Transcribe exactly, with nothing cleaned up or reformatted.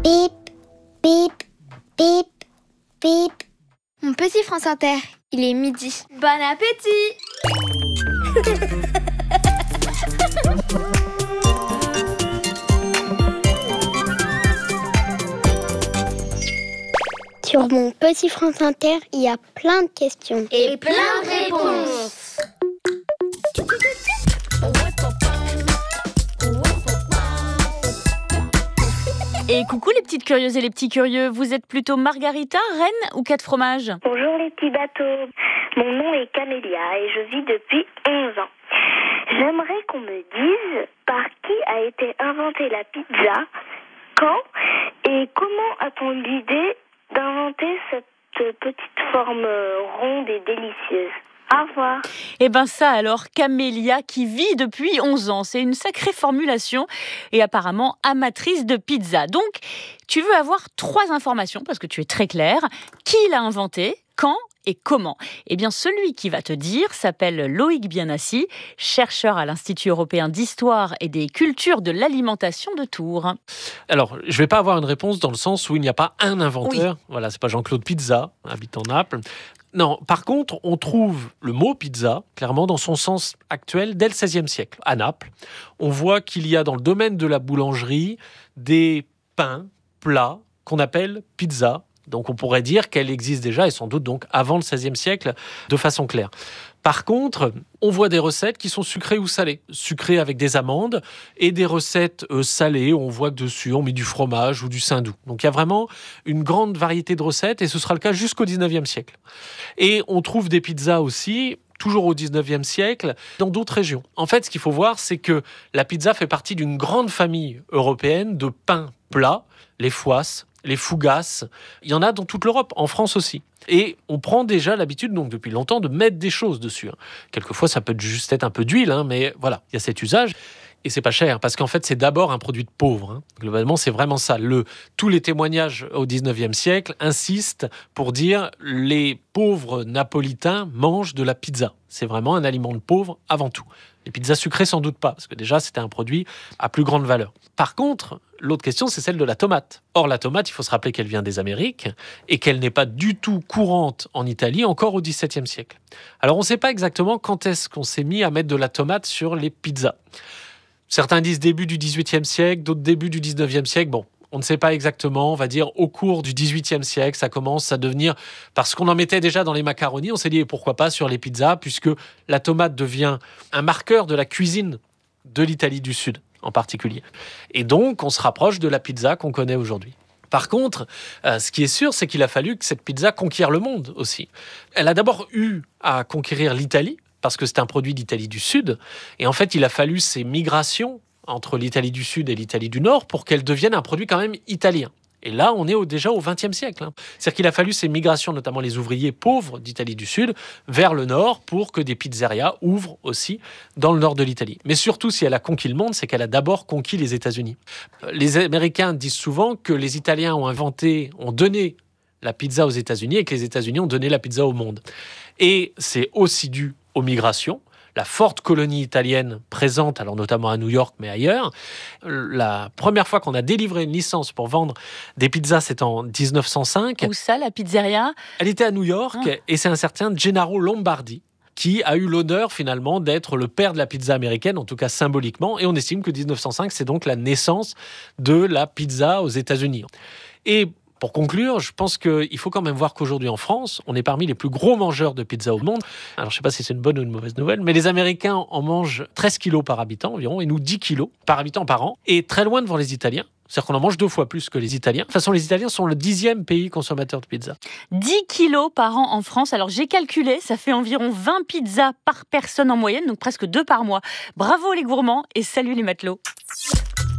Bip, bip, bip, bip. Mon petit France Inter, il est midi. Bon appétit! Sur mon petit France Inter, il y a plein de questions. Et plein de réponses. Et coucou les petites curieuses et les petits curieux, vous êtes plutôt Margarita, Reine ou quatre fromages? Bonjour les petits bateaux, mon nom est Camélia et je vis depuis onze ans. J'aimerais qu'on me dise par qui a été inventée la pizza, quand et comment a-t-on eu l'idée d'inventer cette petite forme ronde et délicieuse. Au revoir. Eh ben ça alors, Camélia qui vit depuis onze ans, c'est une sacrée formulation et apparemment amatrice de pizza. Donc, tu veux avoir trois informations parce que tu es très claire. Qui l'a inventé, quand et comment? Eh bien, celui qui va te dire s'appelle Loïc Bienassi, chercheur à l'Institut européen d'histoire et des cultures de l'alimentation de Tours. Alors, je ne vais pas avoir une réponse dans le sens où il n'y a pas un inventeur. Oui. Voilà, c'est pas Jean-Claude Pizza, habitant Naples. Non, par contre, on trouve le mot pizza, clairement, dans son sens actuel, dès le seizième siècle, à Naples. On voit qu'il y a dans le domaine de la boulangerie des pains, plats, qu'on appelle pizza. Donc on pourrait dire qu'elle existe déjà, et sans doute donc avant le seizième siècle, de façon claire. Par contre, on voit des recettes qui sont sucrées ou salées. Sucrées avec des amandes, et des recettes euh, salées, où on voit que dessus on met du fromage ou du saindoux. Donc il y a vraiment une grande variété de recettes, et ce sera le cas jusqu'au dix-neuvième siècle. Et on trouve des pizzas aussi, toujours au dix-neuvième siècle, dans d'autres régions. En fait, ce qu'il faut voir, c'est que la pizza fait partie d'une grande famille européenne de pains plats, les fouasses, les fougasses, il y en a dans toute l'Europe, en France aussi. Et on prend déjà l'habitude, donc depuis longtemps, de mettre des choses dessus. Quelquefois, ça peut juste être un peu d'huile, hein, mais voilà, il y a cet usage. Et c'est pas cher, parce qu'en fait, c'est d'abord un produit de pauvre. Hein. Globalement, c'est vraiment ça. Le, tous les témoignages au dix-neuvième siècle insistent pour dire les pauvres napolitains mangent de la pizza. C'est vraiment un aliment de pauvre avant tout. Les pizzas sucrées, sans doute pas, parce que déjà, c'était un produit à plus grande valeur. Par contre, l'autre question, c'est celle de la tomate. Or, la tomate, il faut se rappeler qu'elle vient des Amériques et qu'elle n'est pas du tout courante en Italie, encore au dix-septième siècle. Alors, on ne sait pas exactement quand est-ce qu'on s'est mis à mettre de la tomate sur les pizzas. Certains disent début du dix-huitième siècle, d'autres début du dix-neuvième siècle. Bon, on ne sait pas exactement. On va dire au cours du dix-huitième siècle, ça commence à devenir... Parce qu'on en mettait déjà dans les macaronis, on s'est dit pourquoi pas sur les pizzas, puisque la tomate devient un marqueur de la cuisine de l'Italie du Sud, en particulier. Et donc, on se rapproche de la pizza qu'on connaît aujourd'hui. Par contre, euh, ce qui est sûr, c'est qu'il a fallu que cette pizza conquiert le monde aussi. Elle a d'abord eu à conquérir l'Italie, parce que c'est un produit d'Italie du Sud. Et en fait, il a fallu ces migrations entre l'Italie du Sud et l'Italie du Nord pour qu'elle devienne un produit quand même italien. Et là, on est au, déjà au vingtième siècle. Hein. C'est-à-dire qu'il a fallu ces migrations, notamment les ouvriers pauvres d'Italie du Sud, vers le Nord pour que des pizzerias ouvrent aussi dans le nord de l'Italie. Mais surtout, si elle a conquis le monde, c'est qu'elle a d'abord conquis les États-Unis. Les Américains disent souvent que les Italiens ont inventé, ont donné la pizza aux États-Unis et que les États-Unis ont donné la pizza au monde. Et c'est aussi dû aux migrations. La forte colonie italienne présente, alors notamment à New York, mais ailleurs. La première fois qu'on a délivré une licence pour vendre des pizzas, c'est en dix-neuf cent cinq. Où ça, la pizzeria? Elle était à New York, ah. Et c'est un certain Gennaro Lombardi qui a eu l'honneur finalement d'être le père de la pizza américaine, en tout cas symboliquement. Et on estime que dix-neuf cent cinq, c'est donc la naissance de la pizza aux États-Unis. Et pour conclure, je pense qu'il faut quand même voir qu'aujourd'hui en France, on est parmi les plus gros mangeurs de pizza au monde. Alors je ne sais pas si c'est une bonne ou une mauvaise nouvelle, mais les Américains en mangent treize kilos par habitant environ, et nous dix kilos par habitant par an, et très loin devant les Italiens. C'est-à-dire qu'on en mange deux fois plus que les Italiens. De toute façon, les Italiens sont le dixième pays consommateur de pizza. dix kilos par an en France. Alors j'ai calculé, ça fait environ vingt pizzas par personne en moyenne, donc presque deux par mois. Bravo les gourmands et salut les matelots.